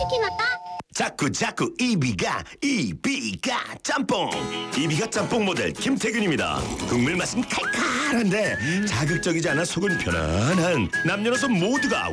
치킨 왔다. 자꾸 이비가 짬뽕. 이비가 짬뽕 모델 김태균입니다. 국물 맛은 칼칼한데 자극적이지 않아 속은 편안한 남녀노소 모두가